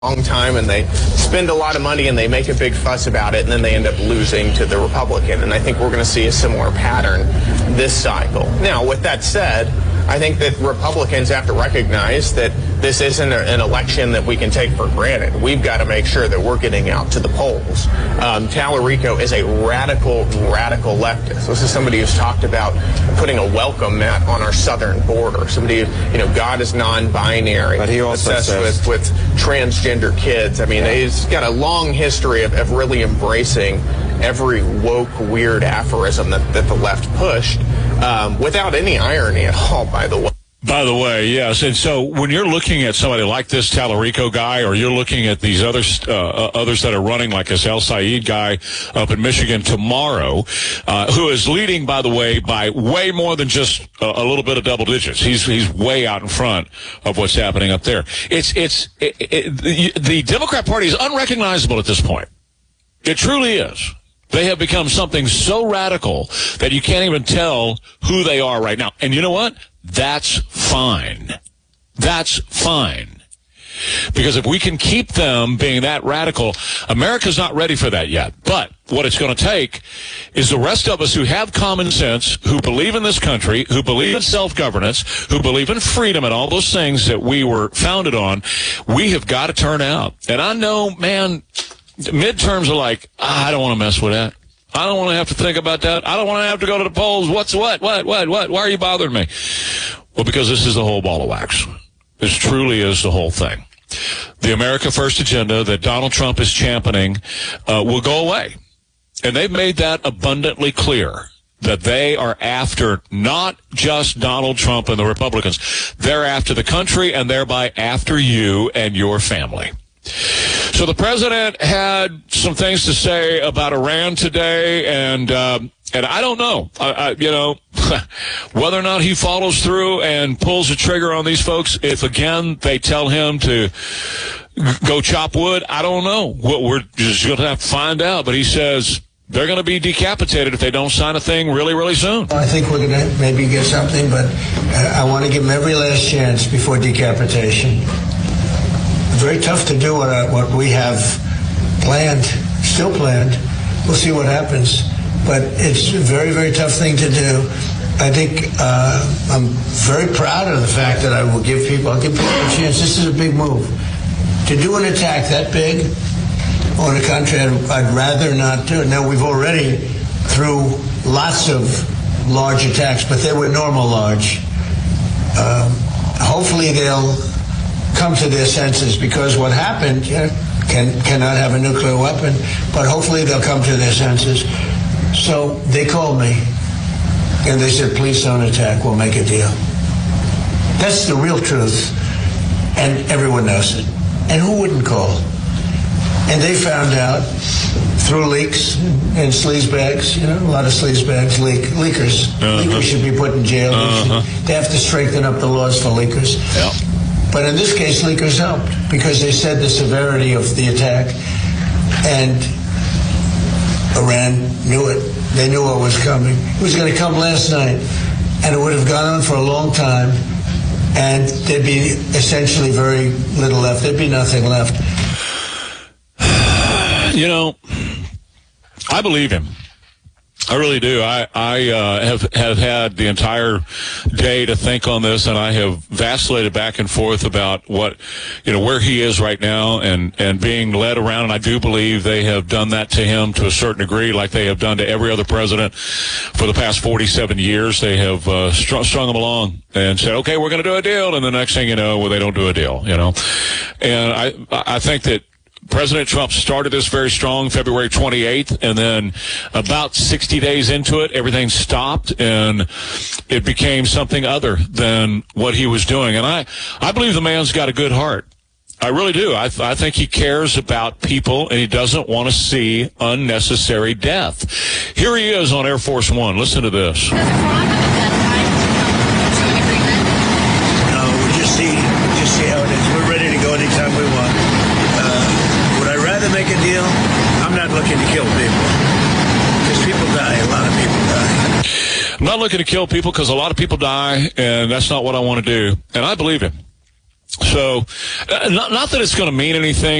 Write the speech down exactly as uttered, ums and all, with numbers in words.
long time, and they spend a lot of money and they make a big fuss about it, and then they end up losing to the Republican. And I think we're going to see a similar pattern this cycle. Now, with that said, I think that Republicans have to recognize that this isn't a, an election that we can take for granted. We've got to make sure that we're getting out to the polls. Um, Tallarico is a radical, radical leftist. This is somebody who's talked about putting a welcome mat on our southern border. Somebody, you know, God is non-binary. But he also obsessed says with, with transgender kids. I mean, he's got a long history of, of really embracing every woke, weird aphorism that, that the left pushed, um, without any irony at all, by the way. By the way, yes. And so when you're looking at somebody like this Tallarico guy, or you're looking at these others, uh, others that are running, like this El Said guy up in Michigan tomorrow, uh, who is leading, by the way, by way more than just a, a little bit of double digits. He's, he's way out in front of what's happening up there. It's, it's, it, it, the, the Democrat Party is unrecognizable at this point. It truly is. They have become something so radical that you can't even tell who they are right now. And you know what? That's fine. That's fine. Because if we can keep them being that radical, America's not ready for that yet. But what it's going to take is the rest of us who have common sense, who believe in this country, who believe in self-governance, who believe in freedom and all those things that we were founded on. We have got to turn out. And I know, man, midterms are like, ah, I don't want to mess with that. I don't want to have to think about that. I don't want to have to go to the polls. What's what? What? What? What? Why are you bothering me? Well, because this is the whole ball of wax. This truly is the whole thing. The America First agenda that Donald Trump is championing uh, will go away. And they've made that abundantly clear, that they are after not just Donald Trump and the Republicans. They're after the country, and thereby after you and your family. So the president had some things to say about Iran today, and uh, and I don't know, I, I, you know, whether or not he follows through and pulls the trigger on these folks. If again they tell him to go chop wood, I don't know. We're just going to have to find out. But he says they're going to be decapitated if they don't sign a thing really, really soon. I think we're going to maybe get something, but I want to give them every last chance before decapitation. Very tough to do what, uh, what we have planned, still planned. We'll see what happens. But it's a very, very tough thing to do. I think uh, I'm very proud of the fact that I will give people, I'll give people a chance. This is a big move. To do an attack that big on a country, I'd, I'd rather not do it. Now, we've already, through lots of large attacks, but they were normal large. Um, hopefully they'll come to their senses, because what happened, you know, can cannot have a nuclear weapon, but hopefully they'll come to their senses. So they called me, and they said, please don't attack, we'll make a deal. That's the real truth, and everyone knows it. And who wouldn't call? And they found out through leaks and sleazebags, you know, a lot of sleazebags, leak, leakers. Uh-huh. Leakers should be put in jail. Uh-huh. They, should, they have to strengthen up the laws for leakers. Yep. But in this case, leakers helped, because they said the severity of the attack, and Iran knew it. They knew what was coming. It was going to come last night, and it would have gone on for a long time, and there'd be essentially very little left. There'd be nothing left. You know, I believe him. I really do. I, I uh, have, have had the entire day to think on this, and I have vacillated back and forth about what, you know, where he is right now, and, and being led around. And I do believe they have done that to him to a certain degree, like they have done to every other president for the past forty-seven years. They have uh, strung, strung him along and said, okay, we're going to do a deal. And the next thing you know, well, they don't do a deal, you know. And I, I think that President Trump started this very strong February twenty-eighth, and then about sixty days into it, everything stopped, and it became something other than what he was doing. And I, I believe the man's got a good heart. I really do. I, I think he cares about people, and he doesn't want to see unnecessary death. Here he is on Air Force One. Listen to this. No, we'll just see, just see how it is. We're ready to go anytime we want. Make a deal. I'm not looking to kill people, because people die. A lot of people die. I'm not looking to kill people because a lot of people die, and that's not what I want to do. And I believe him. So, uh, not, not that it's going to mean anything.